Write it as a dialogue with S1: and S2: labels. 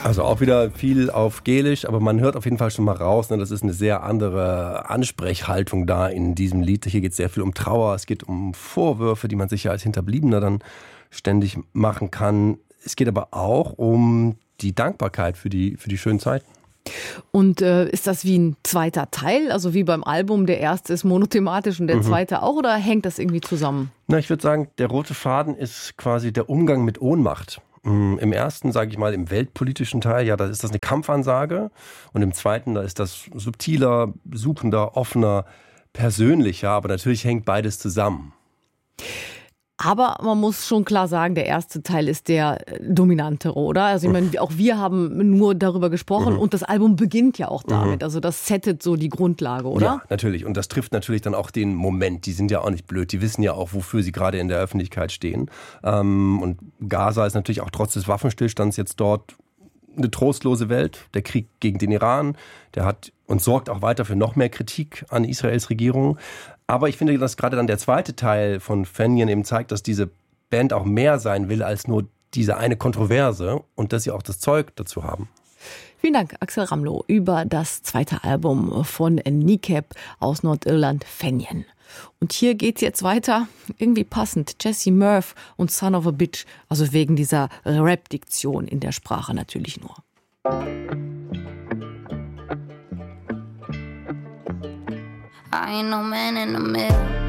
S1: Also auch wieder viel auf Gälisch, aber man hört auf jeden Fall schon mal raus, ne, das ist eine sehr andere Ansprechhaltung da in diesem Lied. Hier geht es sehr viel um Trauer, es geht um Vorwürfe, die man sich ja als Hinterbliebener dann ständig machen kann. Es geht aber auch um die Dankbarkeit für die schönen Zeiten.
S2: Und ist das wie ein zweiter Teil, also wie beim Album, der erste ist monothematisch und der zweite auch, oder hängt das irgendwie zusammen?
S1: Na, ich würde sagen, der rote Faden ist quasi der Umgang mit Ohnmacht. Im ersten, sage ich mal, im weltpolitischen Teil, ja, da ist das eine Kampfansage. Und im zweiten, da ist das subtiler, suchender, offener, persönlicher. Aber natürlich hängt beides zusammen.
S2: Aber man muss schon klar sagen, der erste Teil ist der dominantere, oder? Also ich meine, auch wir haben nur darüber gesprochen und das Album beginnt ja auch damit. Also das settet so die Grundlage, oder?
S1: Ja, natürlich. Und das trifft natürlich dann auch den Moment. Die sind ja auch nicht blöd. Die wissen ja auch, wofür sie gerade in der Öffentlichkeit stehen. Und Gaza ist natürlich auch trotz des Waffenstillstands jetzt dort eine trostlose Welt. Der Krieg gegen den Iran, der hat und sorgt auch weiter für noch mehr Kritik an Israels Regierung. Aber ich finde, dass gerade dann der zweite Teil von Fenjen eben zeigt, dass diese Band auch mehr sein will als nur diese eine Kontroverse und dass sie auch das Zeug dazu haben.
S2: Vielen Dank, Axel Ramlow, über das zweite Album von Nikeb aus Nordirland, Fenjen. Und hier geht's jetzt weiter, irgendwie passend, Jesse Murph und Son of a Bitch, also wegen dieser Rap-Diktion in der Sprache natürlich nur.
S3: I ain't no man in the middle.